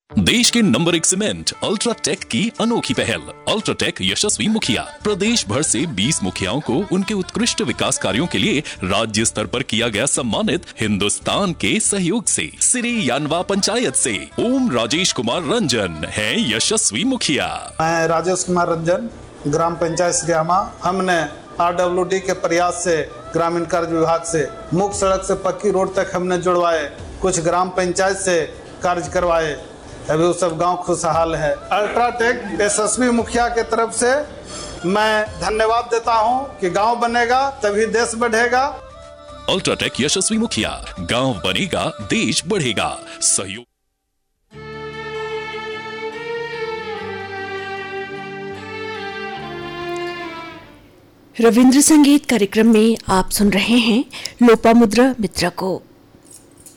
देश के number 1 cement UltraTech की अनोखी पहल। अल्ट्राटेक यशस्वी मुखिया प्रदेश भर से 20 मुखियाओं को उनके उत्कृष्ट विकास कार्यों के लिए राज्य स्तर पर किया गया सम्मानित। हिंदुस्तान के सहयोग से श्री यानवा पंचायत से ओम राजेश कुमार रंजन है यशस्वी मुखिया। मैं राजेश कुमार रंजन, ग्राम पंचायत श्रीयामा। हमने RWD के प्रयास से ग्रामीण कार्य विभाग से मुख्य सड़क से पक्की रोड तक हमने जुड़वाए, कुछ ग्राम पंचायत से कार्य करवाए। अभी वो सब गांव खुशहाल है। अल्ट्राटेक यशस्वी मुखिया के तरफ से मैं धन्यवाद देता हूं कि गांव बनेगा तभी देश बढ़ेगा। अल्ट्राटेक यशस्वी मुखिया, गांव बनेगा देश बढ़ेगा। सहयोग। रविंद्र संगीत कार्यक्रम में आप सुन रहे हैं लोपामुद्रा मित्रा को।